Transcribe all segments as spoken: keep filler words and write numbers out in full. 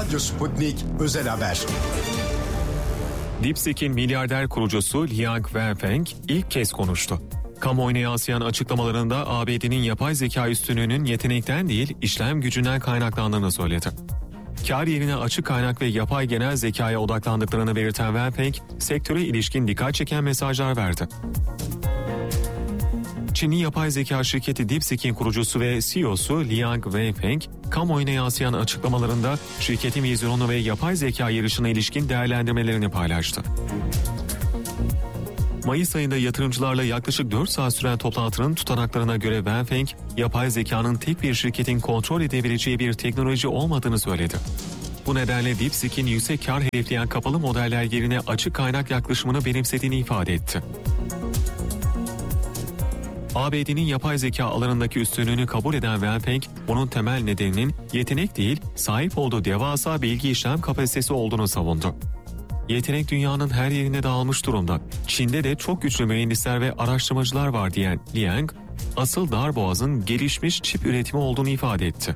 Radyo Sputnik Özel Haber. DeepSeek'in milyarder kurucusu Liang Wenfeng ilk kez konuştu. Kamuoyuna yansıyan açıklamalarında A B D'nin yapay zeka üstünlüğünün yetenekten değil, işlem gücünden kaynaklandığını söyledi. Kar yerine açık kaynak ve yapay genel zekaya odaklandıklarını belirten Wenfeng, sektöre ilişkin dikkat çeken mesajlar verdi. Çinli yapay zeka şirketi DeepSeek'in kurucusu ve C E O'su Liang Wenfeng, kamuoyuna yansıyan açıklamalarında şirketin vizyonu ve yapay zeka yarışına ilişkin değerlendirmelerini paylaştı. Mayıs ayında yatırımcılarla yaklaşık dört saat süren toplantının tutanaklarına göre Wenfeng, yapay zekanın tek bir şirketin kontrol edebileceği bir teknoloji olmadığını söyledi. Bu nedenle DeepSeek'in yüksek kar hedefleyen kapalı modeller yerine açık kaynak yaklaşımını benimsediğini ifade etti. A B D'nin yapay zeka alanındaki üstünlüğünü kabul eden Wenfeng, bunun temel nedeninin yetenek değil, sahip olduğu devasa bilgi işlem kapasitesi olduğunu savundu. Yetenek dünyanın her yerine dağılmış durumda. Çin'de de çok güçlü mühendisler ve araştırmacılar var diyen Liang, asıl darboğazın gelişmiş çip üretimi olduğunu ifade etti.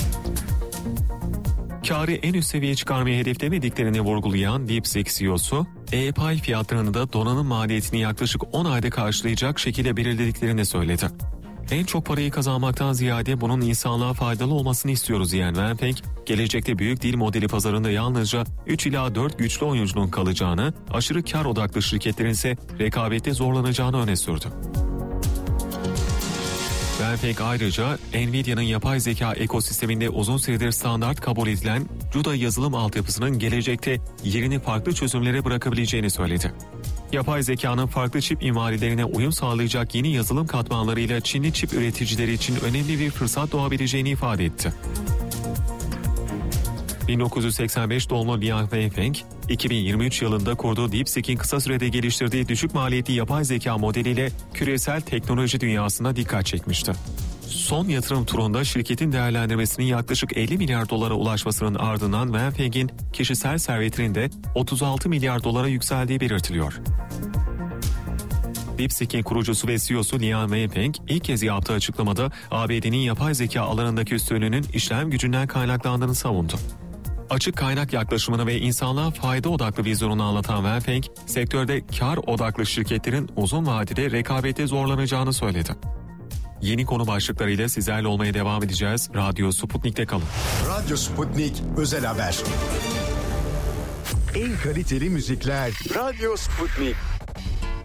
Kârı en üst seviyeye çıkarmayı hedeflemediklerini vurgulayan DeepSeek C E O'su, A I fiyatlarını da donanım maliyetini yaklaşık on ayda karşılayacak şekilde belirlediklerini söyledi. En çok parayı kazanmaktan ziyade bunun insanlığa faydalı olmasını istiyoruz diyen Wenfeng, gelecekte büyük dil modeli pazarında yalnızca üç ila dört güçlü oyuncunun kalacağını, aşırı kar odaklı şirketlerin ise rekabette zorlanacağını öne sürdü. Wenfeng ayrıca Nvidia'nın yapay zeka ekosisteminde uzun süredir standart kabul edilen CUDA yazılım altyapısının gelecekte yerini farklı çözümlere bırakabileceğini söyledi. Yapay zekanın farklı çip mimarilerine uyum sağlayacak yeni yazılım katmanlarıyla Çinli çip üreticileri için önemli bir fırsat doğabileceğini ifade etti. bin dokuz yüz seksen beş doğumlu Liang Wenfeng, iki bin yirmi üç yılında kurduğu DeepSeek'in kısa sürede geliştirdiği düşük maliyetli yapay zeka modeliyle küresel teknoloji dünyasına dikkat çekmişti. Son yatırım turunda şirketin değerlendirmesinin yaklaşık elli milyar dolara ulaşmasının ardından Wenfeng'in kişisel servetinin de otuz altı milyar dolara yükseldiği belirtiliyor. DeepSeek'in kurucusu ve C E O'su Liang Wenfeng ilk kez yaptığı açıklamada A B D'nin yapay zeka alanındaki üstünlüğünün işlem gücünden kaynaklandığını savundu. Açık kaynak yaklaşımını ve insanlığa fayda odaklı vizyonunu anlatan Wenfeng, sektörde kar odaklı şirketlerin uzun vadede rekabette zorlanacağını söyledi. Yeni konu başlıklarıyla sizlerle olmaya devam edeceğiz. Radyo Sputnik'te kalın. Radyo Sputnik Özel Haber. En kaliteli müzikler Radyo Sputnik.